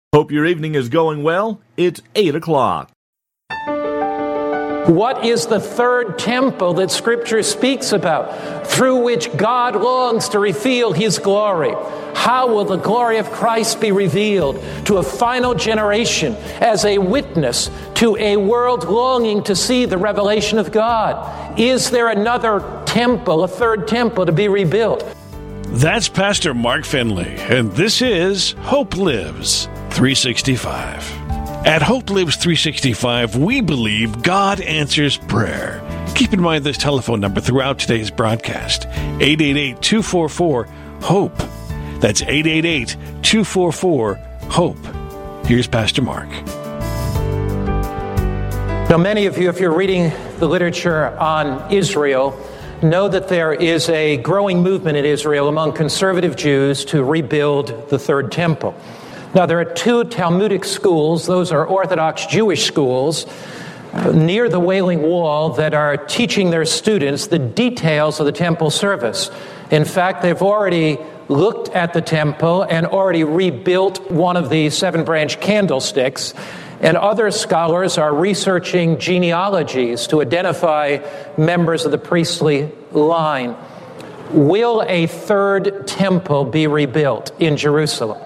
Hope your evening is going well. It's 8 o'clock. What is the third temple that Scripture speaks about, through which God longs to reveal His glory? How will the glory of Christ be revealed to a final generation as a witness to a world longing to see the revelation of God? Is there another temple, a third temple, to be rebuilt? That's Pastor Mark Finley, and this is Hope Lives 365. At Hope Lives 365, we believe God answers prayer. Keep in mind this telephone number throughout today's broadcast, 888-244-HOPE. That's 888-244-HOPE. Here's Pastor Mark. Now, many of you, if you're reading the literature on Israel, know that there is a growing movement in Israel among conservative Jews to rebuild the third temple. Now, there are two Talmudic schools, those are Orthodox Jewish schools, near the Wailing Wall that are teaching their students the details of the temple service. In fact, they've already looked at the temple and already rebuilt one of the 7-branch candlesticks, and other scholars are researching genealogies to identify members of the priestly line. Will a third temple be rebuilt in Jerusalem?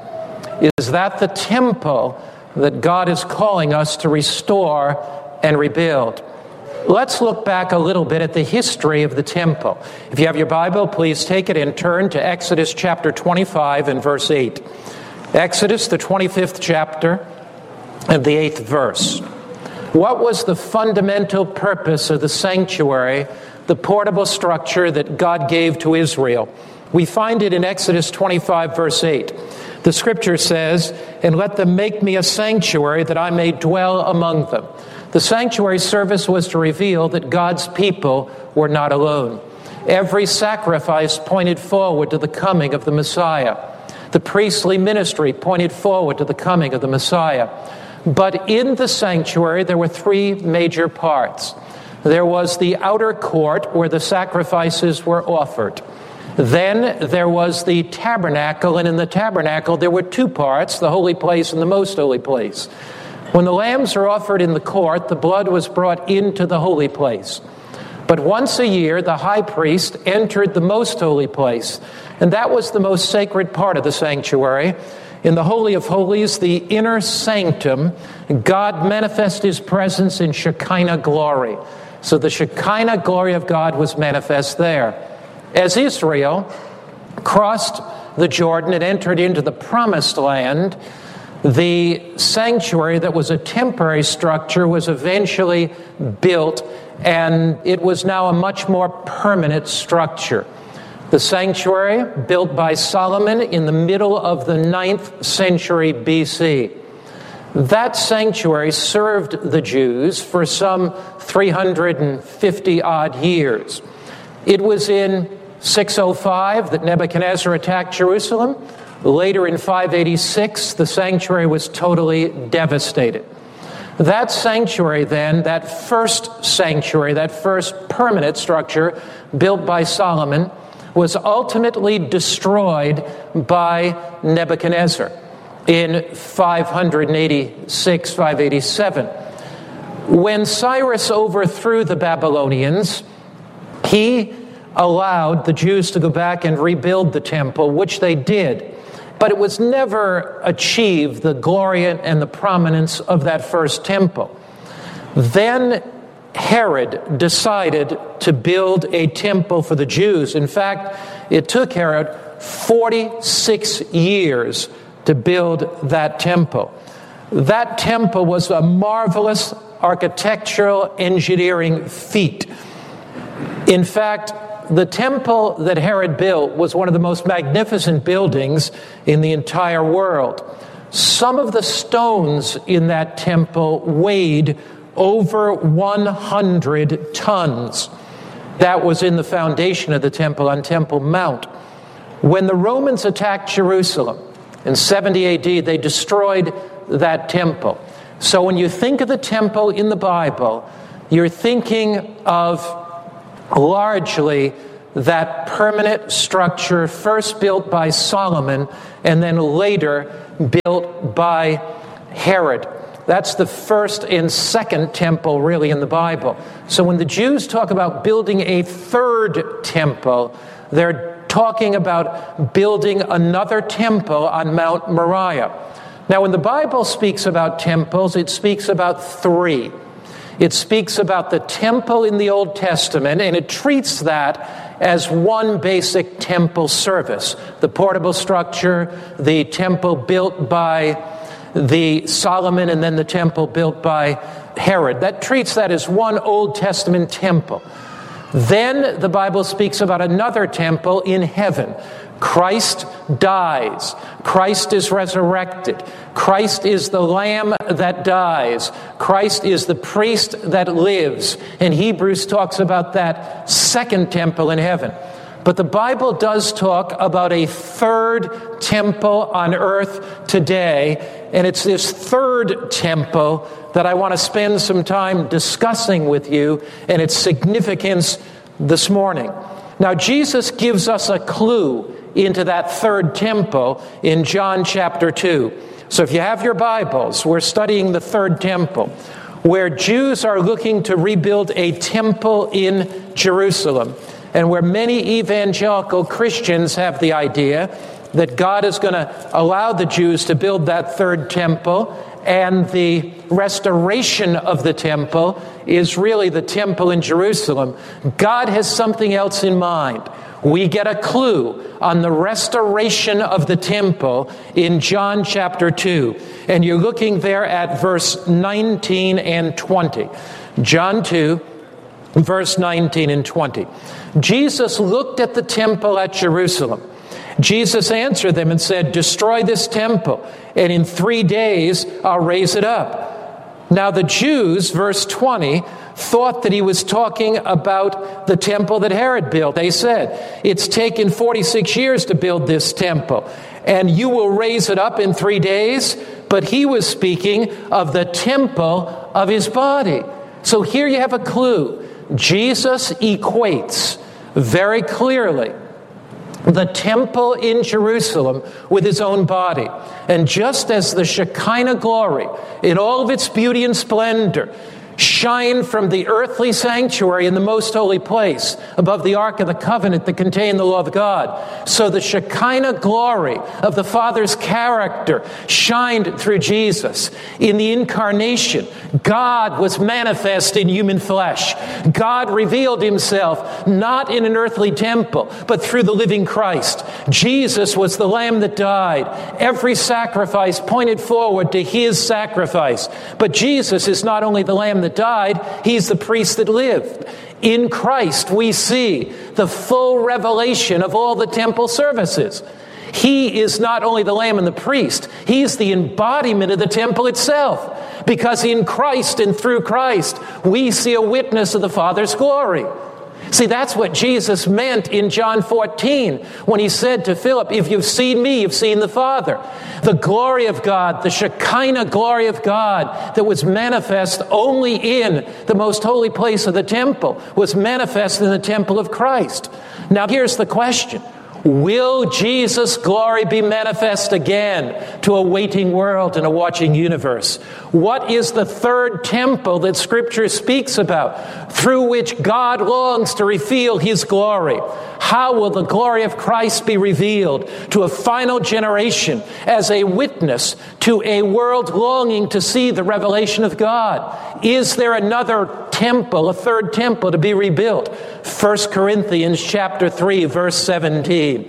Is that the temple that God is calling us to restore and rebuild? Let's look back a little bit at the history of the temple. If you have your Bible, please take it and turn to Exodus chapter 25 and verse 8. Exodus, the 25th chapter and the 8th verse. What was the fundamental purpose of the sanctuary, the portable structure that God gave to Israel? We find it in Exodus 25 verse 8. The Scripture says, "And let them make me a sanctuary that I may dwell among them." The sanctuary service was to reveal that God's people were not alone. Every sacrifice pointed forward to the coming of the Messiah. The priestly ministry pointed forward to the coming of the Messiah. But in the sanctuary, there were three major parts. There was the outer court where the sacrifices were offered. Then there was the tabernacle, and in the tabernacle there were two parts, the holy place and the most holy place. When the lambs are offered in the court, the blood was brought into the holy place. But once a year, the high priest entered the most holy place, and that was the most sacred part of the sanctuary. In the Holy of Holies, the inner sanctum, God manifested His presence in Shekinah glory. So the Shekinah glory of God was manifest there. As Israel crossed the Jordan and entered into the Promised Land, the sanctuary that was a temporary structure was eventually built, and it was now a much more permanent structure. The sanctuary, built by Solomon in the middle of the 9th century BC. That sanctuary served the Jews for some 350-odd years. It was in 605 that Nebuchadnezzar attacked Jerusalem. Later in 586, the sanctuary was totally devastated. That sanctuary then, that first permanent structure built by Solomon, was ultimately destroyed by Nebuchadnezzar in 586, 587. When Cyrus overthrew the Babylonians, he allowed the Jews to go back and rebuild the temple, which they did. But it was never achieved, the glory and the prominence of that first temple. Then Herod decided to build a temple for the Jews. In fact, it took Herod 46 years to build that temple. That temple was a marvelous architectural engineering feat. In fact, the temple that Herod built was one of the most magnificent buildings in the entire world. Some of the stones in that temple weighed over 100 tons. That was in the foundation of the temple on Temple Mount. When the Romans attacked Jerusalem in 70 AD, they destroyed that temple. So when you think of the temple in the Bible, you're thinking of largely that permanent structure first built by Solomon and then later built by Herod. That's the first and second temple really in the Bible. So when the Jews talk about building a third temple, they're talking about building another temple on Mount Moriah. Now when the Bible speaks about temples, it speaks about three. It speaks about the temple in the Old Testament, and it treats that as one basic temple service. The portable structure, the temple built by the Solomon, and then the temple built by Herod. That treats that as one Old Testament temple. Then the Bible speaks about another temple in heaven. Christ dies. Christ is resurrected. Christ is the Lamb that dies. Christ is the priest that lives. And Hebrews talks about that second temple in heaven. But the Bible does talk about a third temple on earth today. And it's this third temple that I want to spend some time discussing with you and its significance this morning. Now, Jesus gives us a clue into that third temple in John chapter 2. So if you have your Bibles, we're studying the third temple, where Jews are looking to rebuild a temple in Jerusalem, and where many evangelical Christians have the idea that God is going to allow the Jews to build that third temple, and the restoration of the temple is really the temple in Jerusalem. God has something else in mind. We get a clue on the restoration of the temple in John chapter 2. And you're looking there at verse 19 and 20. John 2, verse 19 and 20. Jesus looked at the temple at Jerusalem. Jesus answered them and said, "Destroy this temple, and in 3 days I'll raise it up." Now the Jews, verse 20, thought that he was talking about the temple that Herod built. They said, "It's taken 46 years to build this temple, and you will raise it up in 3 days." But he was speaking of the temple of his body. So here you have a clue. Jesus equates very clearly the temple in Jerusalem with his own body. And just as the Shekinah glory, in all of its beauty and splendor, shine from the earthly sanctuary in the most holy place above the Ark of the Covenant that contained the law of God, so the Shekinah glory of the Father's character shined through Jesus. In the incarnation, God was manifest in human flesh. God revealed himself not in an earthly temple, but through the living Christ. Jesus was the Lamb that died. Every sacrifice pointed forward to his sacrifice. But Jesus is not only the Lamb that died, he's the priest that lived. In Christ, we see the full revelation of all the temple services. He is not only the Lamb and the priest, he's the embodiment of the temple itself. Because in Christ and through Christ, we see a witness of the Father's glory. See, that's what Jesus meant in John 14 when he said to Philip, "If you've seen me, you've seen the Father." The glory of God, the Shekinah glory of God that was manifest only in the most holy place of the temple, was manifest in the temple of Christ. Now here's the question. Will Jesus' glory be manifest again to a waiting world and a watching universe? What is the third temple that Scripture speaks about, through which God longs to reveal his glory? How will the glory of Christ be revealed to a final generation as a witness to a world longing to see the revelation of God? Is there another temple, a third temple to be rebuilt? 1 Corinthians chapter 3, verse 17.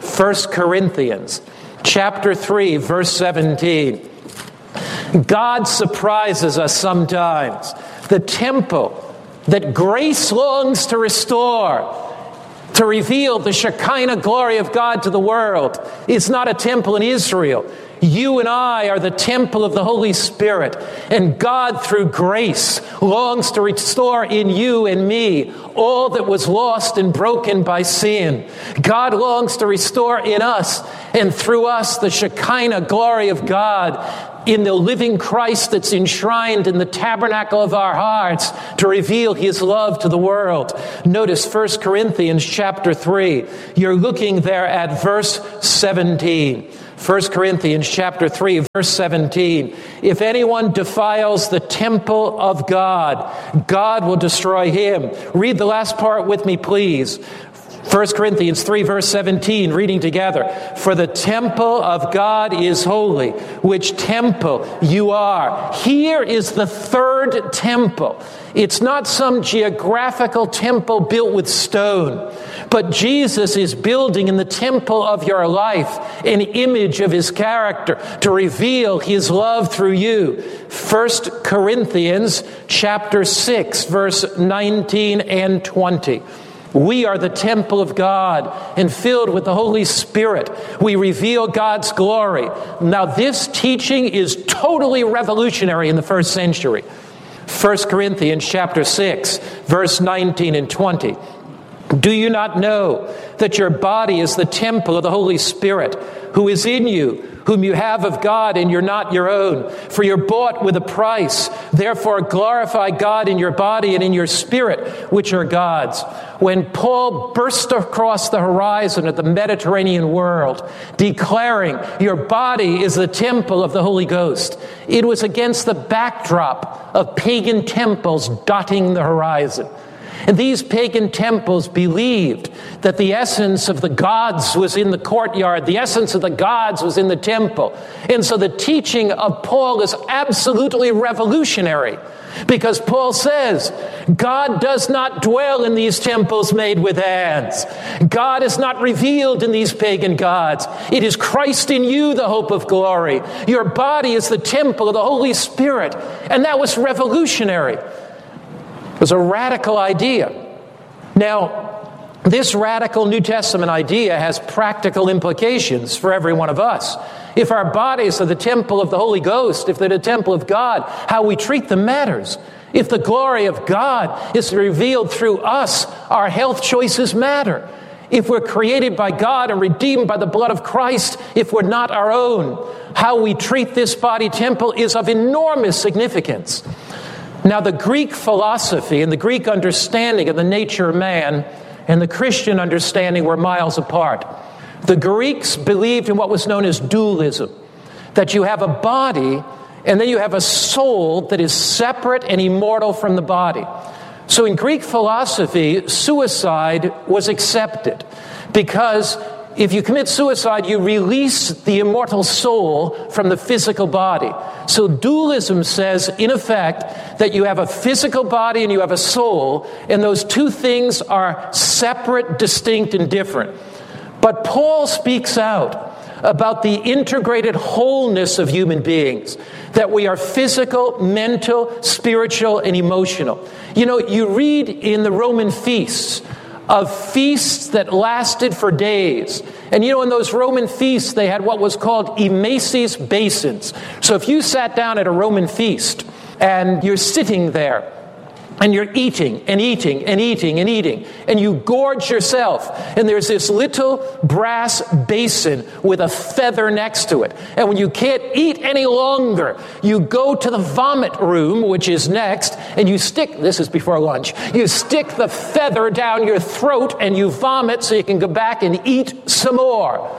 1 Corinthians chapter 3, verse 17. God surprises us sometimes. The temple that grace longs to restore, to reveal the Shekinah glory of God to the world, is not a temple in Israel. You and I are the temple of the Holy Spirit, and God, through grace, longs to restore in you and me all that was lost and broken by sin. God longs to restore in us and through us the Shekinah glory of God in the living Christ that's enshrined in the tabernacle of our hearts to reveal his love to the world. Notice 1 Corinthians chapter 3. You're looking there at verse 17. 1 Corinthians chapter 3, verse 17. If anyone defiles the temple of God, God will destroy him. Read the last part with me, please. 1 Corinthians 3, verse 17, reading together. For the temple of God is holy, which temple you are. Here is the third temple. It's not some geographical temple built with stone, but Jesus is building in the temple of your life an image of his character to reveal his love through you. 1 Corinthians chapter 6, verse 19 and 20. We are the temple of God and filled with the Holy Spirit. We reveal God's glory. Now, this teaching is totally revolutionary in the first century. 1 Corinthians chapter 6, verse 19 and 20. Do you not know that your body is the temple of the Holy Spirit, who is in you, whom you have of God, and you're not your own? For you're bought with a price. Therefore glorify God in your body and in your spirit, which are God's. When Paul burst across the horizon of the Mediterranean world, declaring your body is the temple of the Holy Ghost, it was against the backdrop of pagan temples dotting the horizon. And these pagan temples believed that the essence of the gods was in the courtyard. The essence of the gods was in the temple. And so the teaching of Paul is absolutely revolutionary, because Paul says, God does not dwell in these temples made with hands. God is not revealed in these pagan gods. It is Christ in you, the hope of glory. Your body is the temple of the Holy Spirit. And that was revolutionary. It was a radical idea. Now, this radical New Testament idea has practical implications for every one of us. If our bodies are the temple of the Holy Ghost, if they're the temple of God, how we treat them matters. If the glory of God is revealed through us, our health choices matter. If we're created by God and redeemed by the blood of Christ, if we're not our own, how we treat this body temple is of enormous significance. Now, the Greek philosophy and the Greek understanding of the nature of man and the Christian understanding were miles apart. The Greeks believed in what was known as dualism, that you have a body and then you have a soul that is separate and immortal from the body. So in Greek philosophy, suicide was accepted because if you commit suicide, you release the immortal soul from the physical body. So dualism says, in effect, that you have a physical body and you have a soul, and those two things are separate, distinct, and different. But Paul speaks out about the integrated wholeness of human beings, that we are physical, mental, spiritual, and emotional. You know, you read in the Roman feasts of feasts that lasted for days. And you know, in those Roman feasts, they had what was called emesis basins. So if you sat down at a Roman feast and you're sitting there and you're eating and eating and eating and eating, and you gorge yourself, and there's this little brass basin with a feather next to it. And when you can't eat any longer, you go to the vomit room, which is next, and you stick, this is before lunch, you stick the feather down your throat and you vomit so you can go back and eat some more.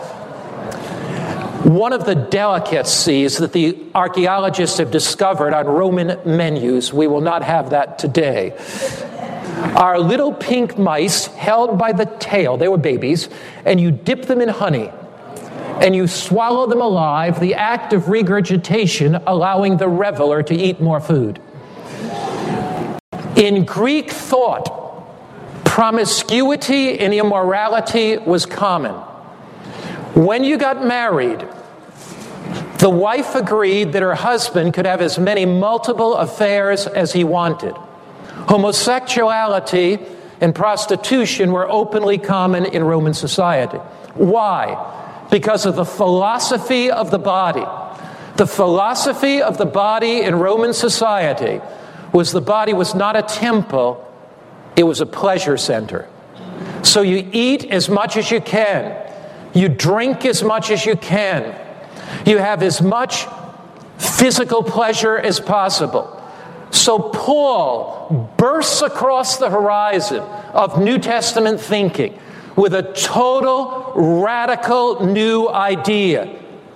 One of the delicacies that the archaeologists have discovered on Roman menus, we will not have that today, are little pink mice held by the tail. They were babies, and you dip them in honey, and you swallow them alive, the act of regurgitation allowing the reveler to eat more food. In Greek thought, promiscuity and immorality was common. When you got married, the wife agreed that her husband could have as many multiple affairs as he wanted. Homosexuality and prostitution were openly common in Roman society. Why? because of the philosophy of the body. The philosophy of the body in Roman society was the body was not a temple, it was a pleasure center. So you eat as much as you can. You drink as much as you can. You have as much physical pleasure as possible. So Paul bursts across the horizon of New Testament thinking with a total, radical new idea.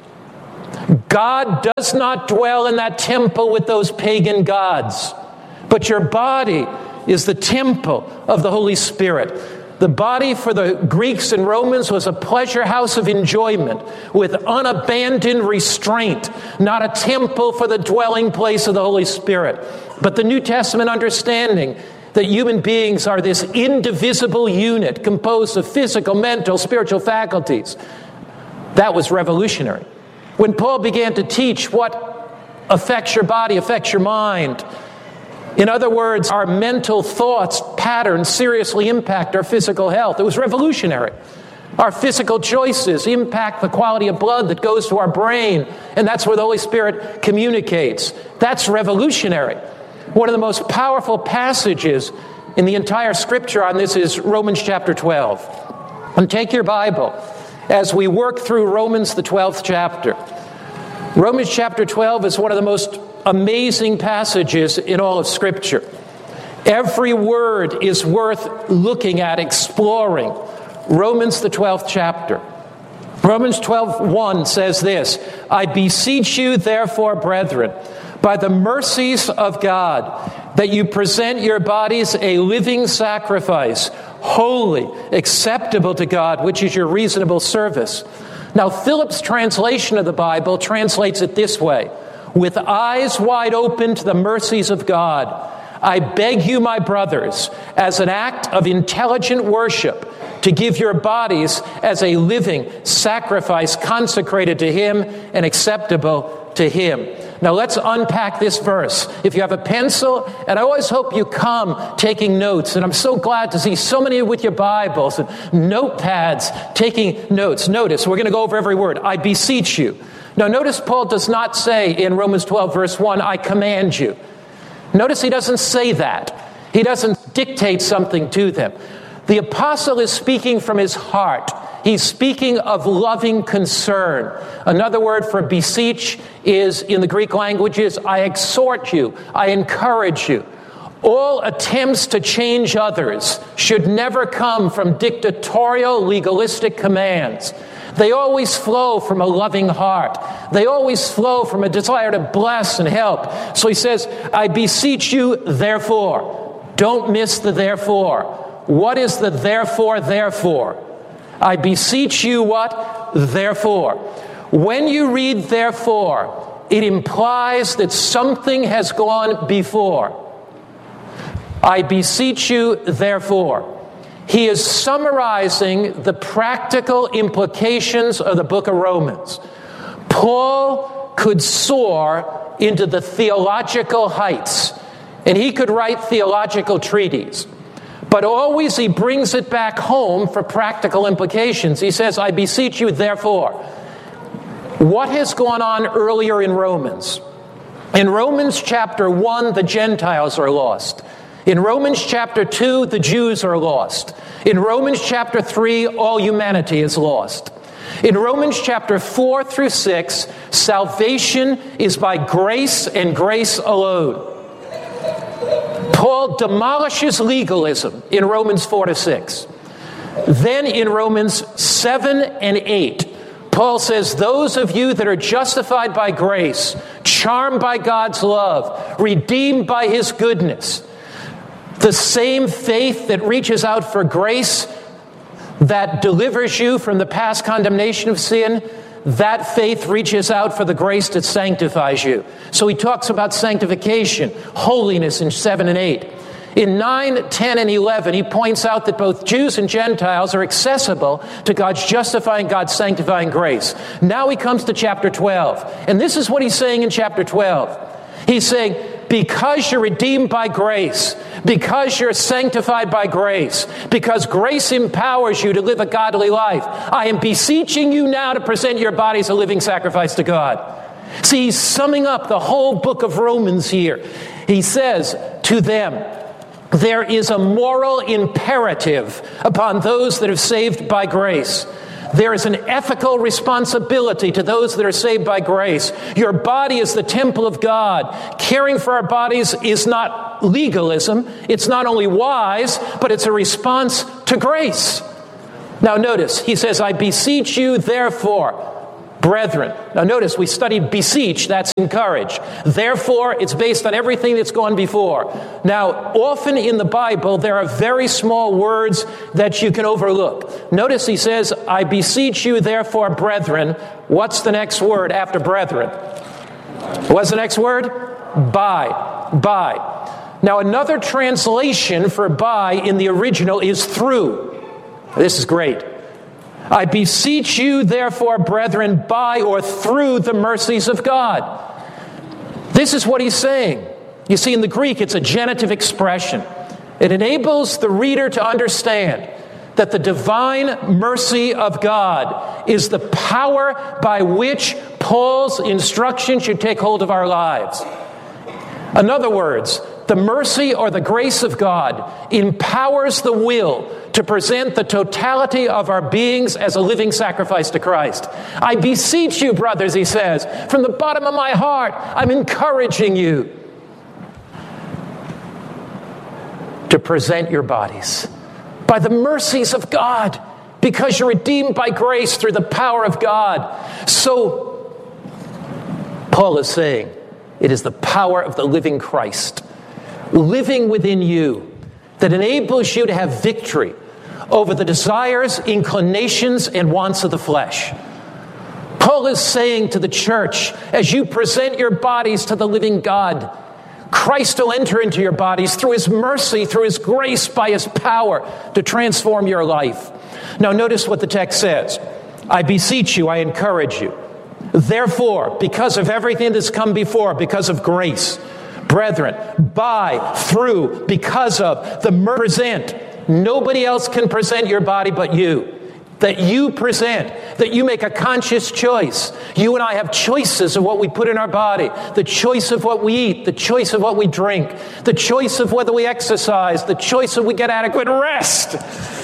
God does not dwell in that temple with those pagan gods, but your body is the temple of the Holy Spirit. The body for the Greeks and Romans was a pleasure house of enjoyment with unabandoned restraint, not a temple for the dwelling place of the Holy Spirit. But the New Testament understanding that human beings are this indivisible unit composed of physical, mental, spiritual faculties, that was revolutionary. When Paul began to teach what affects your body, affects your mind, in other words, our mental thoughts, patterns seriously impact our physical health. It was revolutionary. Our physical choices impact the quality of blood that goes to our brain, and that's where the Holy Spirit communicates. That's revolutionary. One of the most powerful passages in the entire Scripture on this is Romans chapter 12. And take your Bible as we work through Romans, the 12th chapter. Romans chapter 12 is one of the most amazing passages in all of Scripture. Every word is worth looking at, exploring. Romans, the 12th chapter. Romans 12:1 says this, I beseech you, therefore, brethren, by the mercies of God, that you present your bodies a living sacrifice, holy, acceptable to God, which is your reasonable service. Now, Phillips' translation of the Bible translates it this way, with eyes wide open to the mercies of God, I beg you, my brothers, as an act of intelligent worship, to give your bodies as a living sacrifice consecrated to Him and acceptable to Him. Now let's unpack this verse. If you have a pencil, and I always hope you come taking notes, and I'm so glad to see so many with your Bibles and notepads taking notes. Notice, we're going to go over every word. I beseech you. Now notice Paul does not say in Romans 12 verse 1, I command you. Notice he doesn't say that. He doesn't dictate something to them. The apostle is speaking from his heart. He's speaking of loving concern. Another word for beseech is, in the Greek languages, I exhort you, I encourage you. All attempts to change others should never come from dictatorial, legalistic commands. They always flow from a loving heart. They always flow from a desire to bless and help. So he says, I beseech you, therefore. Don't miss the therefore. What is the therefore? I beseech you what? Therefore. When you read therefore, it implies that something has gone before. I beseech you, therefore. He is summarizing the practical implications of the book of Romans. Paul could soar into the theological heights, and he could write theological treatises. But always he brings it back home for practical implications. He says, I beseech you, therefore. What has gone on earlier in Romans? In Romans chapter 1, the Gentiles are lost. In Romans chapter 2, the Jews are lost. In Romans chapter 3, all humanity is lost. In Romans chapter 4 through 6, salvation is by grace and grace alone. Paul demolishes legalism in Romans 4 to 6. Then in Romans 7 and 8, Paul says, those of you that are justified by grace, charmed by God's love, redeemed by His goodness, the same faith that reaches out for grace that delivers you from the past condemnation of sin, that faith reaches out for the grace that sanctifies you. So he talks about sanctification, holiness in 7 and 8. In 9, 10, and 11, he points out that both Jews and Gentiles are accessible to God's justifying, God's sanctifying grace. Now he comes to chapter 12. And this is what he's saying in chapter 12. He's saying, because you're redeemed by grace, because you're sanctified by grace, because grace empowers you to live a godly life, I am beseeching you now to present your bodies a living sacrifice to God. See, he's summing up the whole book of Romans here. He says to them, there is a moral imperative upon those that are saved by grace. There is an ethical responsibility to those that are saved by grace. Your body is the temple of God. Caring for our bodies is not legalism. It's not only wise, but it's a response to grace. Now notice, he says, I beseech you, therefore, brethren. Now notice, we studied beseech, that's encourage. Therefore, it's based on everything that's gone before. Now, often in the Bible, there are very small words that you can overlook. Notice he says, I beseech you, therefore, brethren. What's the next word after brethren? What's the next word? By. Now, another translation for by in the original is through. This is great. I beseech you, therefore, brethren, by or through the mercies of God. This is what he's saying. You see, in the Greek, it's a genitive expression. It enables the reader to understand that the divine mercy of God is the power by which Paul's instruction should take hold of our lives. In other words, the mercy or the grace of God empowers the will to present the totality of our beings as a living sacrifice to Christ. I beseech you, brothers, he says, from the bottom of my heart, I'm encouraging you to present your bodies by the mercies of God, because you're redeemed by grace through the power of God. So, Paul is saying, it is the power of the living Christ living within you that enables you to have victory over the desires, inclinations, and wants of the flesh. Paul is saying to the church, as you present your bodies to the living God, Christ will enter into your bodies through his mercy, through his grace, by his power to transform your life. Now notice what the text says. I beseech you, I encourage you. Therefore, because of everything that's come before, because of grace, brethren, by, through, because of, present. Nobody else can present your body but you. That you present, that you make a conscious choice. You and I have choices of what we put in our body, the choice of what we eat, the choice of what we drink, the choice of whether we exercise, the choice of we get adequate rest.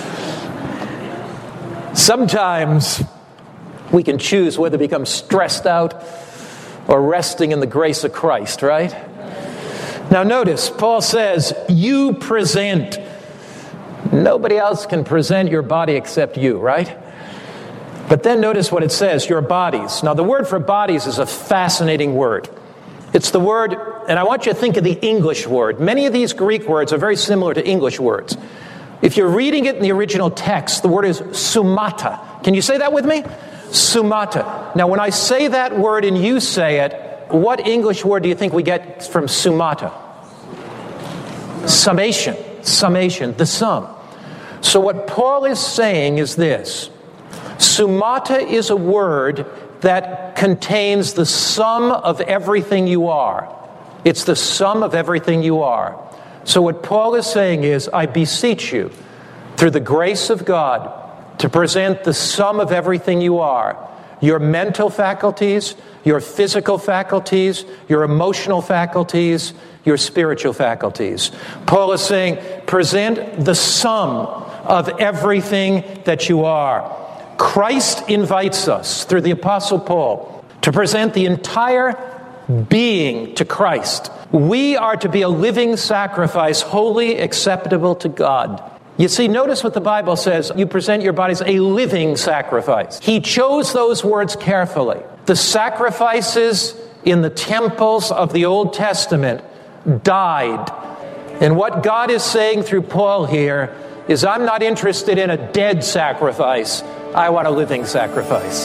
Sometimes we can choose whether to become stressed out or resting in the grace of Christ, right? Now notice, Paul says, you present. Nobody else can present your body except you, right? But then notice what it says, your bodies. Now the word for bodies is a fascinating word. It's the word, and I want you to think of the English word. Many of these Greek words are very similar to English words. If you're reading it in the original text, the word is sumata. Can you say that with me? Sumata. Now when I say that word and you say it, what English word do you think we get from sumata? Summation. Summation, the sum. So what Paul is saying is this. Sumata is a word that contains the sum of everything you are. It's the sum of everything you are. So what Paul is saying is, I beseech you, through the grace of God, to present the sum of everything you are. Your mental faculties, your physical faculties, your emotional faculties, your spiritual faculties. Paul is saying, present the sum of everything that you are. Christ invites us, through the Apostle Paul, to present the entire being to Christ. We are to be a living sacrifice, holy, acceptable to God. You see, notice what the Bible says. You present your bodies a living sacrifice. He chose those words carefully. The sacrifices in the temples of the Old Testament died. And what God is saying through Paul here is, I'm not interested in a dead sacrifice. I want a living sacrifice.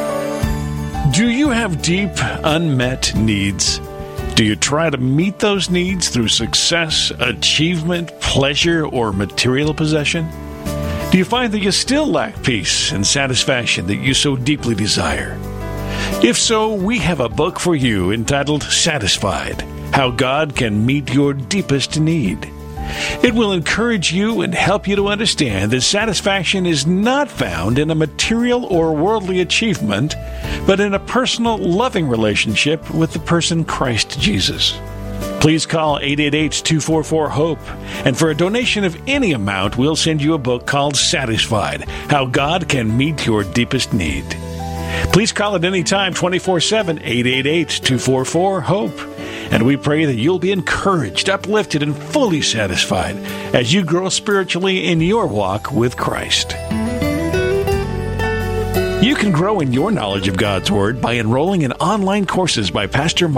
Do you have deep, unmet needs? Do you try to meet those needs through success, achievement, pleasure, or material possession? Do you find that you still lack peace and satisfaction that you so deeply desire? If so, we have a book for you entitled Satisfied. How God Can Meet Your Deepest Need. It will encourage you and help you to understand that satisfaction is not found in a material or worldly achievement, but in a personal, loving relationship with the person Christ Jesus. Please call 888-244-HOPE, and for a donation of any amount, we'll send you a book called Satisfied, How God Can Meet Your Deepest Need. Please call at any time, 24/7, 888-244-HOPE. And we pray that you'll be encouraged, uplifted, and fully satisfied as you grow spiritually in your walk with Christ. You can grow in your knowledge of God's Word by enrolling in online courses by Pastor Mark